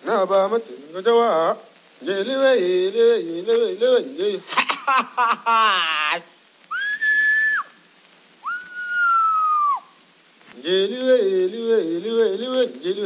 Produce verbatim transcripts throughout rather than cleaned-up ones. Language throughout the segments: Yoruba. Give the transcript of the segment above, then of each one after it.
na ba mate ga jawa jeli we ile ile ile ile jeli we ile ile ile jeli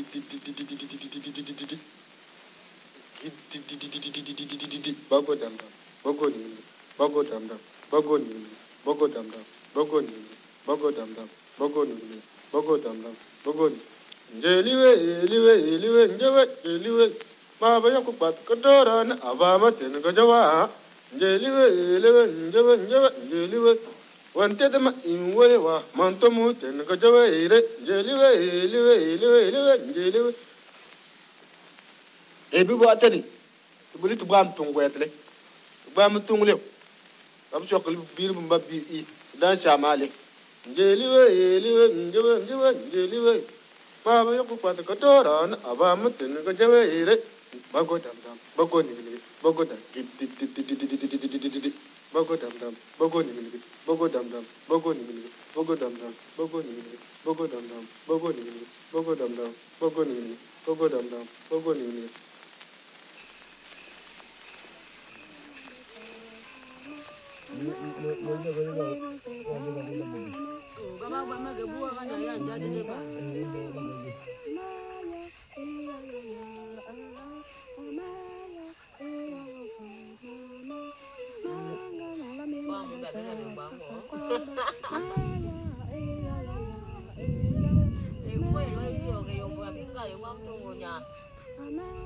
bago dam dam bago ni bago dam dam bago ni bago dam dam bago ni bago dam dam bago ni bago dam dam bago ni jeli we ile we ile we jawa jeli we ma ba yaku pat kadora na aba mate ga jawa jeli we ile we jawa jawa jeli we wante da ma in wale wa manto mu ten ga jawa ile jeli we ile we ile we ile we jeli we e bi bo atani buli tu bam tung wetle bam tung le am chokal bir bu mbab bi dan chamale jeli we ile we jawa jawa jeli we ma ba yaku pat kadora na aba mate ga jawa ile bago dam dam bago ni ni bago dam di di di di di di di bago dam dam bago ni ni bago dam dam bago ni ni bago dam dam bago ni ni bago dam dam bago ni ni bago dam dam bago ni ni bago dam dam bago ni ni Thì quay lại video cái ông vừa biết cái ông tụi nhà